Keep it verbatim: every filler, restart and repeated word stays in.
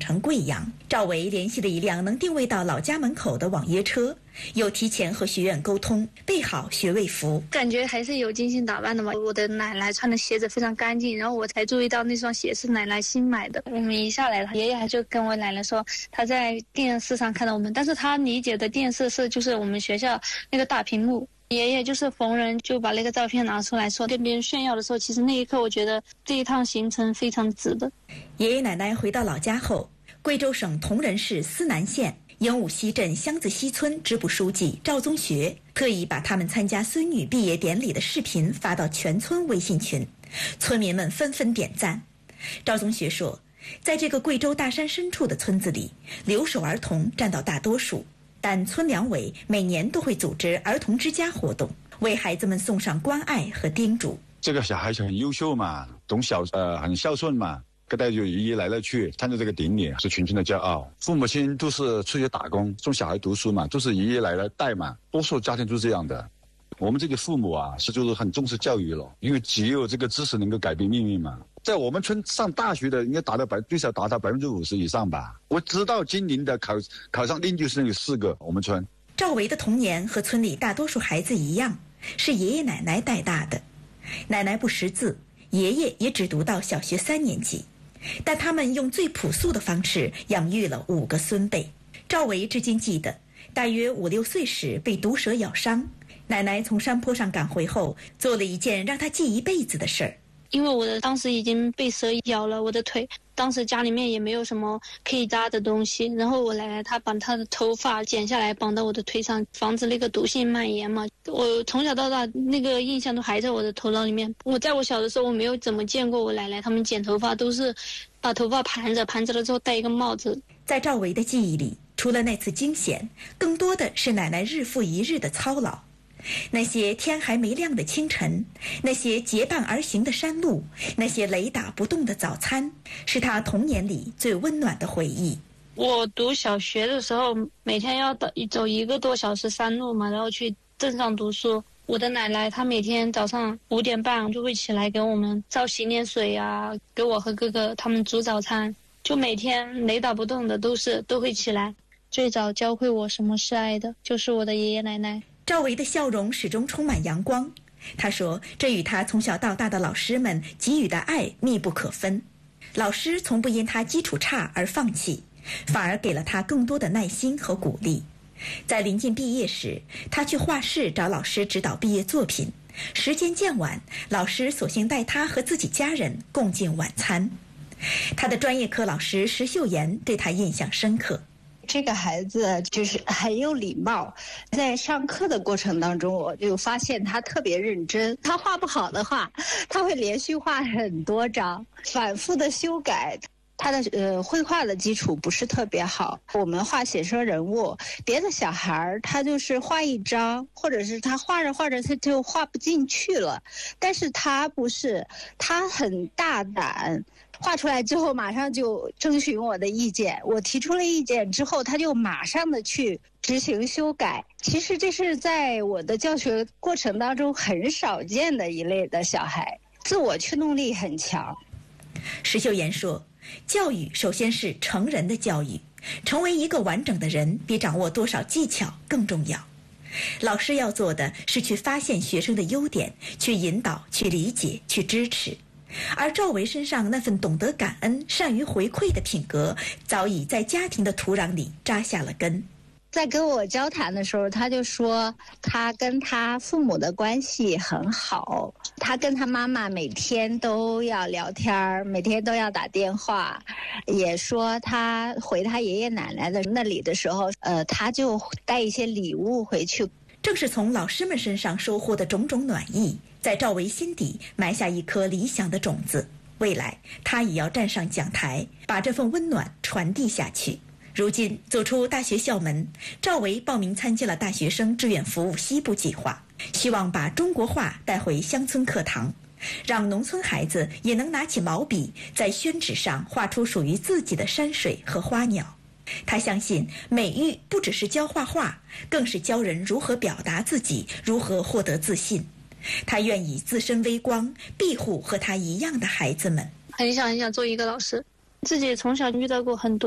城贵阳。赵维联系了一辆能定位到老家门口的网约车，又提前和学院沟通，备好学位服， 感觉还是有精心打扮的嘛。我的奶奶穿的鞋子非常干净，然后我才注意到那双鞋是奶奶新买的。我们一下来，爷爷就跟我奶奶说他在电视上看到我们，但是他理解的电视是就是我们学校那个大屏幕。爷爷就是逢人就把那个照片拿出来说跟别人炫耀的时候，其实那一刻我觉得这一趟行程非常值得。 爷爷奶奶回到老家后，贵州省铜仁市思南县鹦鹉溪镇箱子溪村支部书记赵宗学特意把他们参加孙女毕业典礼的视频发到全村微信群，村民们纷纷点赞。赵宗学说，在这个贵州大山深处的村子里，留守儿童占到大多数，但村两委每年都会组织儿童之家活动，为孩子们送上关爱和叮嘱。 这个小孩子很优秀嘛，懂孝呃很孝顺嘛，各代就一一来了去参加这个典礼，是群群的骄傲。父母亲都是出去打工送小孩读书嘛，都是一一来了带嘛，多数家庭都是这样的。我们这个父母啊，是就是很重视教育了，因为只有这个知识能够改变命运嘛。在我们村上大学的应该达到百最少达到百分之五十以上吧。我知道今年的考考上研究生有四个，我们村。 赵维的童年和村里大多数孩子一样，是爷爷奶奶带大的。奶奶不识字，爷爷也只读到小学三年级，但他们用最朴素的方式养育了五个孙辈。赵维至今记得，大约五六岁时被毒蛇咬伤，奶奶从山坡上赶回后，做了一件让他记一辈子的事儿。 因为我的当时已经被蛇咬了我的腿，当时家里面也没有什么可以扎的东西，然后我奶奶她把她的头发剪下来绑到我的腿上，防止那个毒性蔓延嘛。我从小到大那个印象都还在我的头脑里面。我在我小的时候我没有怎么见过我奶奶他们剪头发，都是把头发盘着盘着了之后戴一个帽子。 在赵维的记忆里，除了那次惊险，更多的是奶奶日复一日的操劳。那些天还没亮的清晨，那些结伴而行的山路，那些雷打不动的早餐，是他童年里最温暖的回忆。 我读小学的时候，每天要走一个多小时山路嘛，然后去镇上读书。我的奶奶她每天早上五点半就会起来给我们烧洗脸水啊，给我和哥哥他们煮早餐，就每天雷打不动的都是都会起来。最早教会我什么是爱的，就是我的爷爷奶奶。 赵维的笑容始终充满阳光，他说这与他从小到大的老师们给予的爱密不可分。老师从不因他基础差而放弃，反而给了他更多的耐心和鼓励。在临近毕业时，他去画室找老师指导毕业作品，时间渐晚，老师索性带他和自己家人共进晚餐。他的专业课老师石秀妍对他印象深刻。 这个孩子就是很有礼貌，在上课的过程当中，我就发现他特别认真。他画不好的话，他会连续画很多张，反复的修改。他的呃绘画的基础不是特别好，我们画写生人物，别的小孩他就是画一张，或者是他画着画着他就画不进去了，但是他不是，他很大胆。画出来之后马上就征询我的意见，我提出了意见之后他就马上的去执行修改。其实这是在我的教学过程当中很少见的一类的小孩，自我驱动力很强。 石秀妍说，教育首先是成人的教育，成为一个完整的人比掌握多少技巧更重要。老师要做的是去发现学生的优点，去引导，去理解，去支持。而赵维身上那份懂得感恩、善于回馈的品格，早已在家庭的土壤里扎下了根。 在跟我交谈的时候，他就说他跟他父母的关系很好，他跟他妈妈每天都要聊天，每天都要打电话，也说他回他爷爷奶奶的那里的时候，呃，他就带一些礼物回去。 正是从老师们身上收获的种种暖意，在赵维心底埋下一颗理想的种子，未来他也要站上讲台，把这份温暖传递下去。如今走出大学校门，赵维报名参加了大学生志愿服务西部计划，希望把中国画带回乡村课堂，让农村孩子也能拿起毛笔，在宣纸上画出属于自己的山水和花鸟。他相信美育不只是教画画，更是教人如何表达自己，如何获得自信。他愿以自身微光庇护和他一样的孩子们。 很想很想做一个老师，自己从小遇到过很多